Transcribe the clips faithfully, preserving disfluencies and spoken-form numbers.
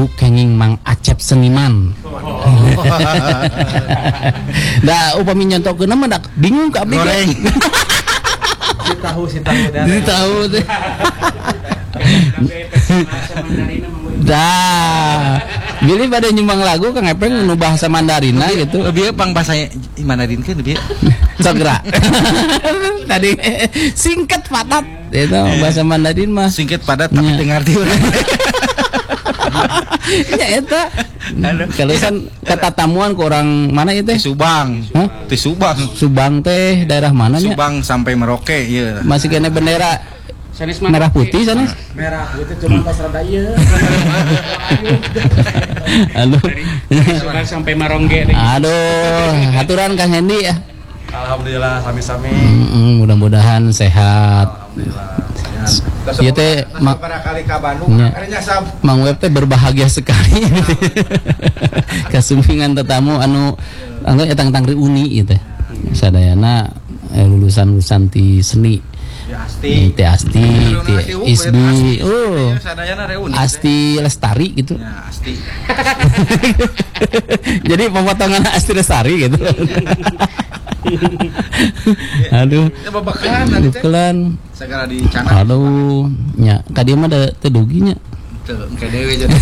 lagu kenging Mang Acep Seniman. Da upami nyontokeun mah dak bingung ka abdi. Goreng. Si tahu si tahu dah. Di tahu teh. Dah. Bilih pada nyumbang lagu Kang Epeng nu bahasa Mandarina gitu. Lebih pang bahasa Mandarin kan lebih. Segera. Tadi singkat padat itu bahasa Mandarin mah. Singkat padat tapi dengar di urang. Ya eta. Kalau kan kata tamuan ke orang mana itu? Subang. Hah? Di Subang. Subang teh daerah mana nya? Subang sampai Merauke ya. Masih kena bendera Sanis merah putih sana? Merah putih cuma pas rada ieu. Halo. Subang sampai Marongge deh. Aduh, aturan Kang Hendi ya. Alhamdulillah sami-sami. Mm-mm, mudah-mudahan sehat. Ieu teh pada kali ka Bandung, arenya sab. Mang Web teh berbahagia sekali. Kasumpingan tetamu anu angga etang-tang reuni ieu teh. Sadayana eh, lulusan-lulusan ti seni. Asti. Ti Asti, ti Isbi. Oh. Sadayana reuni. Asti Lestari gitu. Ya, Asti. Jadi pemotongan Asti Lestari gitu. Aduh. Ya babakan tadi teh. Bukan. Segera dicanang. Aduh, nya kadieu mah da teu duginya. Teu engke dewe jadi.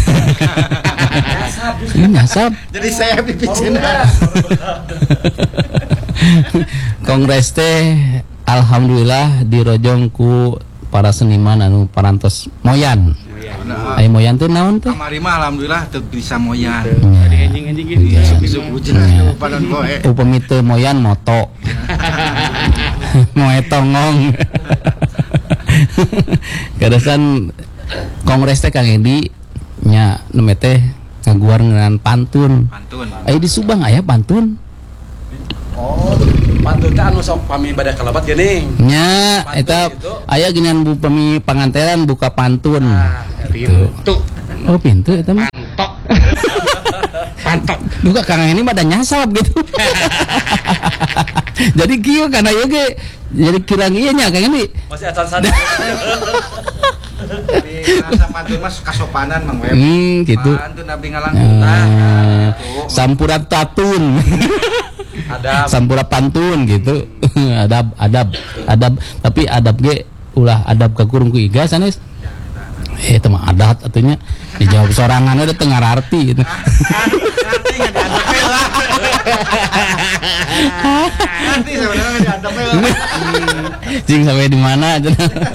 Ini nyasap. Jadi saya pipicena. Kongres teh alhamdulillah dirojong ku para seniman anu parantos moyan. Ai moyan teh naon teh? Kamari mah alhamdulillah teu bisa moyan. Tadi anjing-anjing gini. Besok hujan padan poe. Upami teu moyan moto. Moe tongong. Garasan kongres teh Kang Edi nya neme teh ngaguar ngeunaan pantun. Pantun. Aya di Subang aya pantun. Oh, pantun teh anu sok pami bada kalabat geuning. Nya Pantun eta gitu. aya geunan bu pemi panganteran buka pantun. Ah, pintu. Oh pintu eta mah. Pantok. Pantok. Duka Kang ini mah ada nyasap gitu. Jadi kieu kana ieu ge jadi kirang ieu nya Kang ini. Masih acan-acan. Di rasa pantun mas kasopanan Mang Web. Hmm gitu. Pantun abdi ngalangkung. Eh, Sampura tatun. Ada Sampura pantun gitu. adab adab adab tapi adab ge ulah adab ka kurung ku iga sanes. Eh teh mah adat atunya dijawab sorangan udah teu ngararti gitu. Nanti nggak diadap lah. Nanti sebenarnya nggak diadap lah. Cing sampai di mana aja.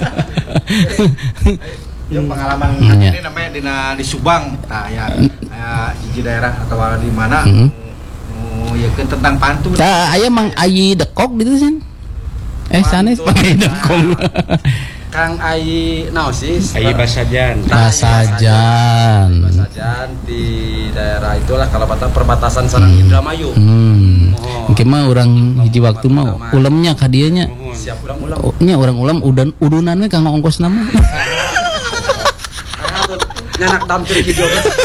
Yang pengalaman Hmm, ini ya. namanya di, di Subang, nah ya, ya hiji daerah atau di mana, Hmm. oh ya kan tentang pantun. Tah aya Mang Ayi Dekok gitu sih. Eh sanes Pantun. Mang Ayi Dekok. Kang Ayi naon sih? Ayi Basajan. Basajan. Basajan di daerah itulah kalapatan perbatasan sareng Indramayu. Hmm. Oh. Engke mah urang hiji waktu mah ulemnya ka dieu nya. Siap ulang-ulang. Oh, nya urang ulam udan udunannya kang ongkos nama. Nyanak dampir hidup.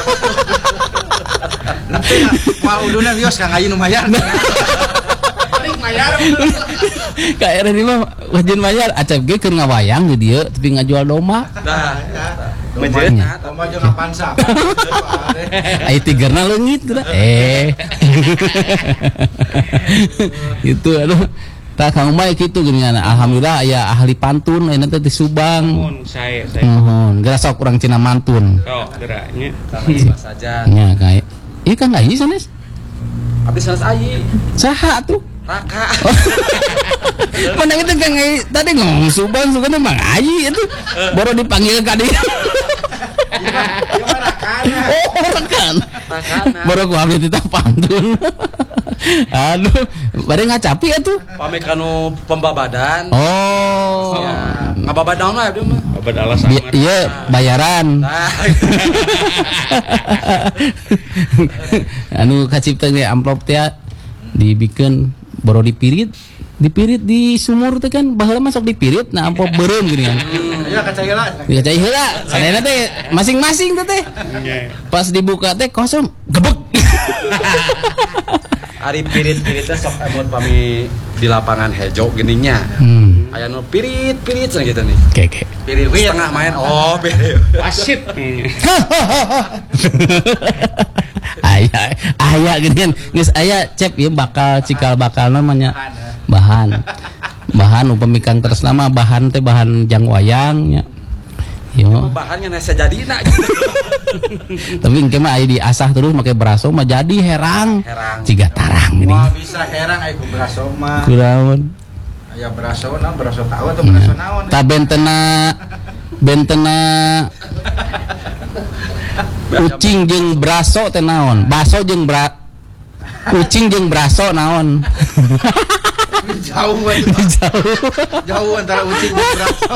Nanti mau uduna bios Kang Ayi lumayan. Paling mayar. Ka era di mah wajin mayar acap ge keur ngawayang di dieu tapi ngajual domba. Nah, Domanya, domba jeung ngapansa. Ai tigerna leungit gitu. Eh. Gitu aduh. Tah Kang Umay kitu geuningan alhamdulillah aya ahli pantun ayeuna teh di Subang. Mun saya saya. Mohon, geura sok urang cina mantun. Oh, geraknya. saja. Nya kae. Ieu Kang Ayi sanes. Habis sanes Ayi. Saha tuh? Raka. Mana itu Kang Ayi tadi ngomong Subang suka Mang Ayi itu baru dipanggil ka dieu. Oh, rekan. Baru ku abdi teh pantun. Aduh, bade ngacapi atuh. Pamit kanu pembabadan. Oh. Ya, ngababadan lah dia mah. Obat alas Bi- amar. Iya bayaran. Nah, Anu kacipta ge amplop teh dibikeun baru dipirit dipirit di sumur teh kan baheula masuk dipirit nah amplop beureum geuning kan. Ya kaca heula. Dica heula sadayana teh masing-masing teh teh. Pas dibuka teh kosong gebek. Ari pirit-piritnya sok emot pami di lapangan hejo geningnya. Hmm. Aya nu pirit-pirit cenah gitu nih. Oke oke. Pirit setengah main. Oh, pirit. Wasit. Aya aya geuningan geus aya cep ieu bakal cikal bakal namanya bahan. Bahan upami kang tresna mah bahan teh bahan jang wayangnya. Yo. Bahannya nasa jadina gitu. Tapi engke mah aya diasah terus make braso mah jadi herang. Herang. Ciga tarang gini. Wah bisa herang aya ku beraso mah. Kunaon? Aya beraso naon beraso tahu atau beraso naon? Ta bentena bentena kucing jeung braso teh naon? Baso jeung bra kucing jeung braso naon? Jauh atuh. Jauh. Jauh antara ucing jeung beraso.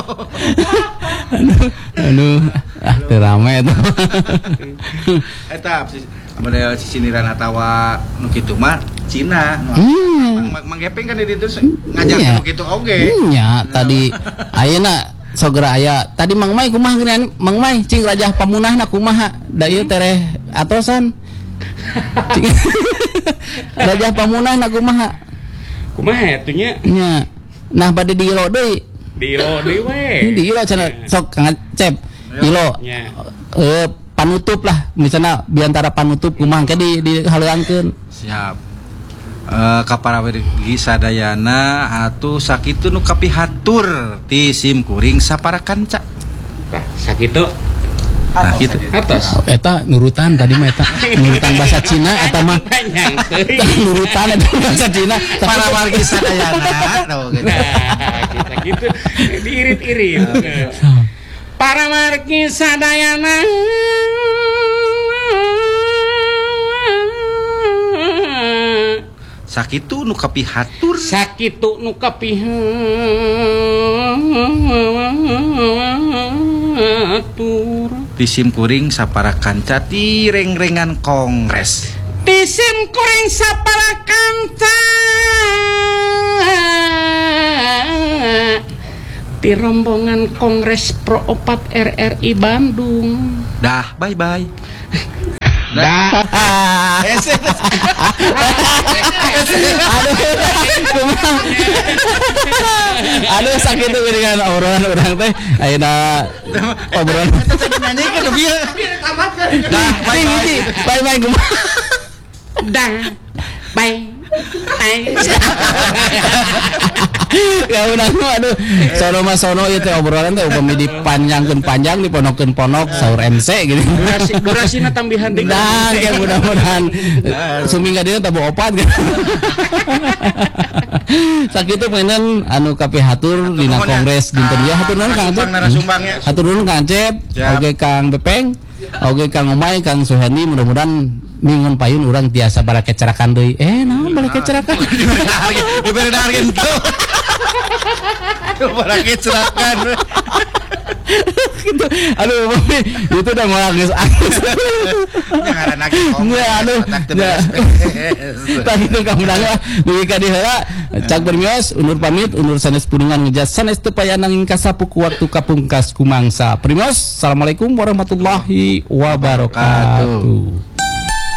Aduh, ah teu rame eta. Eta model sisiniran atawa nu kitu mah Cina. Hmm. Mang Mang Gepeng kan di ditu ngajak Iya. nu kitu oge. Nya tadi ayeuna sogera aya tadi Mang Mai kumaha geunan Mang Mai cing rajah pamunahna kumaha da ieu tereh atosan. Cing rajah pamunahna kumaha? Kumaha atuh nya? Nya. Nah bade diilo deui. Diilo deui Ini we. diilo cenah sok Kang Cep. Ilo. Nya. Eh panutup lah misalnya biantara panutup kumaha ke di di haleuangkeun. Siap. Eh kaparawargi sadayana atuh sakitu nu kapihatur ti sim kuring sapara kanca. Tah sakitu. Nah gitu. Atos. Eta nurutan tadi mah eta nurutan bahasa Cina eta mah nurutan eta bahasa Cina Para wargi sadayana tau gitu. Nah, kita gitu diirit-irit. Para margi sadayana Sakitu nu kapihatur sakitu nu kapihatur ti sim kuring sapara kanca ti reng-rengan kongres. disim kuring sapara kanca di rombongan Kongres Pro opat R R I Bandung. Dah, bye bye. Dah. aduh sakit tuh dengan obrolan orang teh ayeuna obrolan Nyanyikan bieu. dah bye bye bye bye kumaha Dah. Bye. Bye. ya udah aduh sono mah sono ieu teh obrolan teh upami dipanjangkeun panjang diponokkeun ponok saur M C gitu Durasi durasina tambihan deui. nah ya mudah-mudahan sumingga dina tabu opat kan sakitu mainan anu kapihatur dina kongres dinten ieu hatur nuhun Kang Acep narasumbangnya. hatur nuhun Kang Acep Siap. oge Kang Bepeng oge Kang Umay Kang Suhani mudah-mudahan ningun payun urang tiasa bara kecerakan deui eh naon balik kecerakan Diberedakeun tuh. Bara kecerakan. gitu aduh mami itu udah mau angis angis Jangan lagi nggak aduh nggak tadi itu kamu nangga dugi ka diheula cak bermios undur pamit undur sanes puningan ngejas sanes teu paya nanging kasapu ku waktu kapungkas kumangsa primios assalamualaikum warahmatullahi wabarakatuh.